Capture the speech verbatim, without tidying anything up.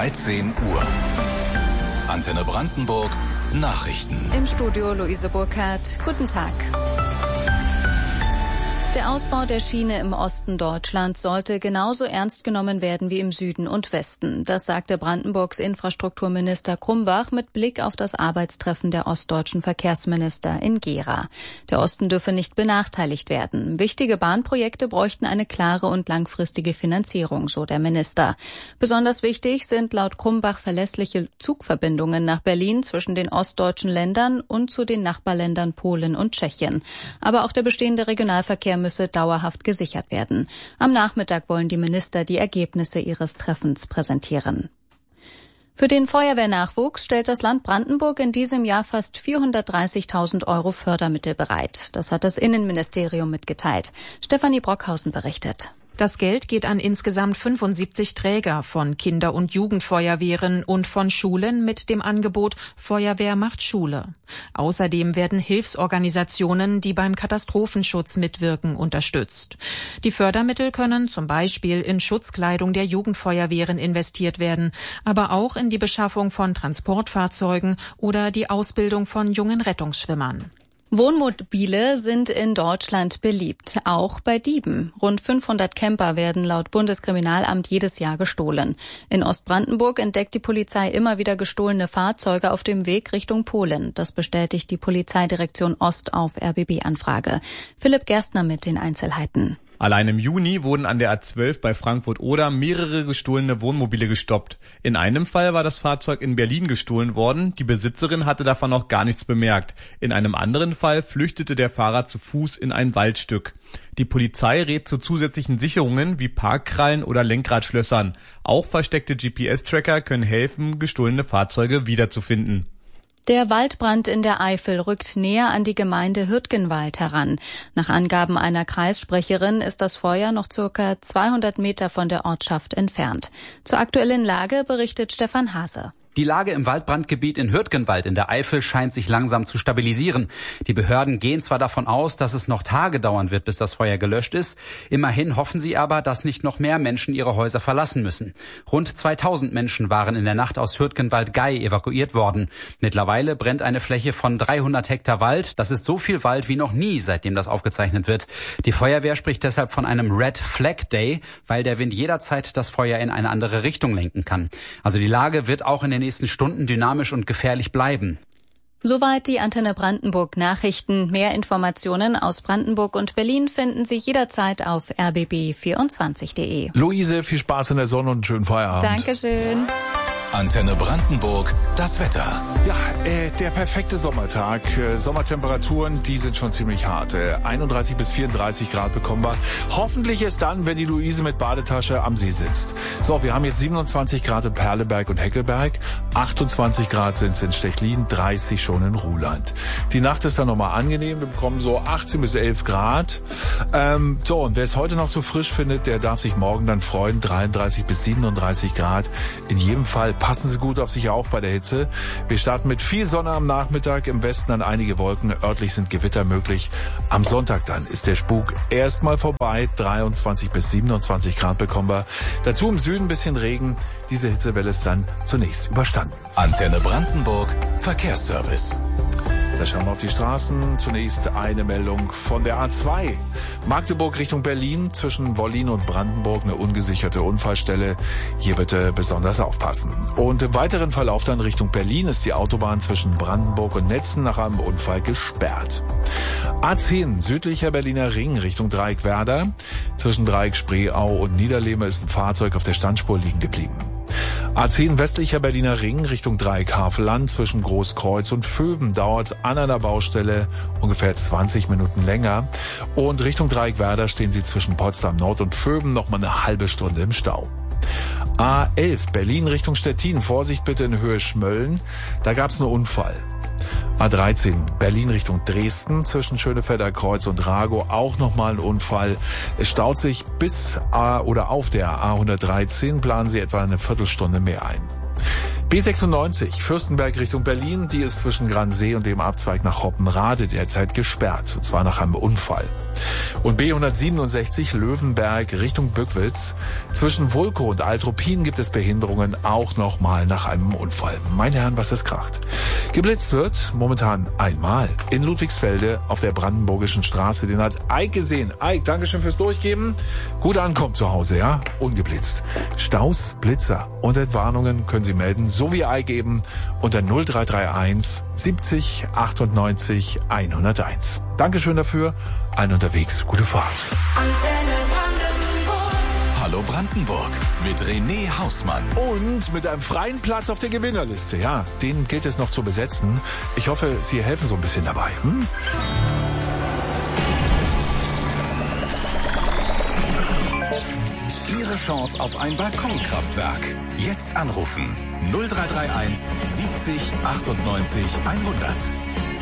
dreizehn Uhr. Antenne Brandenburg, Nachrichten. Im Studio Luise Burkhardt. Guten Tag. Der Ausbau der Schiene im Osten Deutschlands sollte genauso ernst genommen werden wie im Süden und Westen. Das sagte Brandenburgs Infrastrukturminister Krumbach mit Blick auf das Arbeitstreffen der ostdeutschen Verkehrsminister in Gera. Der Osten dürfe nicht benachteiligt werden. Wichtige Bahnprojekte bräuchten eine klare und langfristige Finanzierung, so der Minister. Besonders wichtig sind laut Krumbach verlässliche Zugverbindungen nach Berlin zwischen den ostdeutschen Ländern und zu den Nachbarländern Polen und Tschechien. Aber auch der bestehende Regionalverkehr müsse dauerhaft gesichert werden. Am Nachmittag wollen die Minister die Ergebnisse ihres Treffens präsentieren. Für den Feuerwehrnachwuchs stellt das Land Brandenburg in diesem Jahr fast vierhundertdreißigtausend Euro Fördermittel bereit. Das hat das Innenministerium mitgeteilt. Stefanie Brockhausen berichtet. Das Geld geht an insgesamt fünfundsiebzig Träger von Kinder- und Jugendfeuerwehren und von Schulen mit dem Angebot Feuerwehr macht Schule. Außerdem werden Hilfsorganisationen, die beim Katastrophenschutz mitwirken, unterstützt. Die Fördermittel können zum Beispiel in Schutzkleidung der Jugendfeuerwehren investiert werden, aber auch in die Beschaffung von Transportfahrzeugen oder die Ausbildung von jungen Rettungsschwimmern. Wohnmobile sind in Deutschland beliebt, auch bei Dieben. Rund fünfhundert Camper werden laut Bundeskriminalamt jedes Jahr gestohlen. In Ostbrandenburg entdeckt die Polizei immer wieder gestohlene Fahrzeuge auf dem Weg Richtung Polen. Das bestätigt die Polizeidirektion Ost auf R B B-Anfrage. Philipp Gerstner mit den Einzelheiten. Allein im Juni wurden an der A zwölf bei Frankfurt-Oder mehrere gestohlene Wohnmobile gestoppt. In einem Fall war das Fahrzeug in Berlin gestohlen worden. Die Besitzerin hatte davon noch gar nichts bemerkt. In einem anderen Fall flüchtete der Fahrer zu Fuß in ein Waldstück. Die Polizei rät zu zusätzlichen Sicherungen wie Parkkrallen oder Lenkradschlössern. Auch versteckte G P S-Tracker können helfen, gestohlene Fahrzeuge wiederzufinden. Der Waldbrand in der Eifel rückt näher an die Gemeinde Hürtgenwald heran. Nach Angaben einer Kreissprecherin ist das Feuer noch circa zweihundert Meter von der Ortschaft entfernt. Zur aktuellen Lage berichtet Stefan Hase. Die Lage im Waldbrandgebiet in Hürtgenwald in der Eifel scheint sich langsam zu stabilisieren. Die Behörden gehen zwar davon aus, dass es noch Tage dauern wird, bis das Feuer gelöscht ist. Immerhin hoffen sie aber, dass nicht noch mehr Menschen ihre Häuser verlassen müssen. Rund zweitausend Menschen waren in der Nacht aus Hürtgenwald-Gei evakuiert worden. Mittlerweile brennt eine Fläche von dreihundert Hektar Wald. Das ist so viel Wald wie noch nie, seitdem das aufgezeichnet wird. Die Feuerwehr spricht deshalb von einem Red Flag Day, weil der Wind jederzeit das Feuer in eine andere Richtung lenken kann. Also die Lage wird auch in den nächsten Stunden dynamisch und gefährlich bleiben. Soweit die Antenne Brandenburg Nachrichten. Mehr Informationen aus Brandenburg und Berlin finden Sie jederzeit auf r b b vierundzwanzig punkt de. Luise, viel Spaß in der Sonne und einen schönen Feierabend. Dankeschön. Antenne Brandenburg, das Wetter. Ja, äh, der perfekte Sommertag. Äh, Sommertemperaturen, die sind schon ziemlich hart. Äh, einunddreißig bis vierunddreißig Grad bekommen wir. Hoffentlich ist dann, wenn die Luise mit Badetasche am See sitzt. So, wir haben jetzt siebenundzwanzig Grad in Perleberg und Heckelberg, achtundzwanzig Grad sind es in Stechlin, dreißig schon in Ruhland. Die Nacht ist dann nochmal angenehm. Wir bekommen so achtzehn bis elf Grad. Ähm, so, und wer es heute noch zu frisch findet, der darf sich morgen dann freuen. dreiunddreißig bis siebenunddreißig Grad. In jedem Fall passen Sie gut auf sich auf bei der Hitze. Wir starten mit viel Sonne am Nachmittag, im Westen dann einige Wolken, örtlich sind Gewitter möglich. Am Sonntag dann ist der Spuk erstmal vorbei, dreiundzwanzig bis siebenundzwanzig Grad bekommen wir. Dazu im Süden ein bisschen Regen, diese Hitzewelle ist dann zunächst überstanden. Antenne Brandenburg, Verkehrsservice. Da schauen wir auf die Straßen. Zunächst eine Meldung von der A zwei. Magdeburg Richtung Berlin, zwischen Wollin und Brandenburg eine ungesicherte Unfallstelle. Hier bitte besonders aufpassen. Und im weiteren Verlauf dann Richtung Berlin ist die Autobahn zwischen Brandenburg und Netzen nach einem Unfall gesperrt. A zehn, südlicher Berliner Ring Richtung Dreieck Werder. Zwischen Dreieck Spreeau und Niederlehme ist ein Fahrzeug auf der Standspur liegen geblieben. A zehn westlicher Berliner Ring Richtung Dreieck Havelland, zwischen Großkreuz und Vöben dauert es an einer Baustelle ungefähr zwanzig Minuten länger. Und Richtung Dreieck Werder stehen Sie zwischen Potsdam Nord und Vöben noch mal eine halbe Stunde im Stau. A elf Berlin Richtung Stettin, Vorsicht bitte in Höhe Schmölln, da gab es einen Unfall. A dreizehn Berlin Richtung Dresden, zwischen Schönefelder Kreuz und Ragow auch nochmal ein Unfall. Es staut sich bis A oder auf der A hundertdreizehn, planen Sie etwa eine Viertelstunde mehr ein. B sechsundneunzig, Fürstenberg Richtung Berlin, die ist zwischen Gransee und dem Abzweig nach Hoppenrade derzeit gesperrt, und zwar nach einem Unfall. Und B hundertsiebenundsechzig, Löwenberg Richtung Bückwitz, zwischen Vulko und Altruppin gibt es Behinderungen, auch nochmal nach einem Unfall. Meine Herren, was es kracht. Geblitzt wird momentan einmal in Ludwigsfelde auf der Brandenburgischen Straße. Den hat Eik gesehen. Eik, Dankeschön fürs Durchgeben. Gut ankommen zu Hause, ja? Ungeblitzt. Staus, Blitzer und Entwarnungen können Sie melden, so wie Eik eben, unter null drei drei eins siebzig achtundneunzig hunderteins. Dankeschön dafür. Allen unterwegs. Gute Fahrt. Antenne Brandenburg. Hallo Brandenburg mit René Hausmann. Und mit einem freien Platz auf der Gewinnerliste. Ja, den gilt es noch zu besetzen. Ich hoffe, Sie helfen so ein bisschen dabei. Hm? Ihre Chance auf ein Balkonkraftwerk. Jetzt anrufen. null drei drei eins siebzig achtundneunzig hundert.